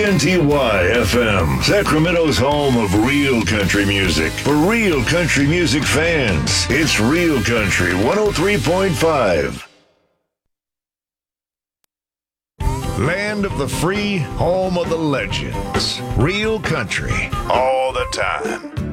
WNTY FM, Sacramento's home of real country music. For real country music fans, it's Real Country 103.5. Land of the free, home of the legends. Real country, all the time.